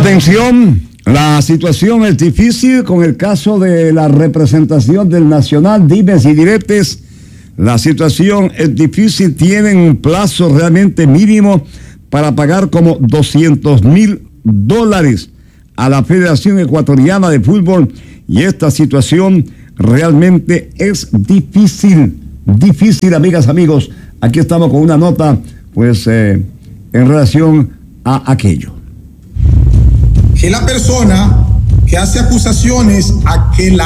Atención, la situación es difícil con el caso de la representación del Nacional, dimes y diretes. La situación es difícil, tienen un plazo realmente mínimo para pagar como $200,000 a la Federación Ecuatoriana de Fútbol, y esta situación realmente es difícil, amigas, amigos. Aquí estamos con una nota, pues, en relación a aquello. Que la persona que hace acusaciones a que la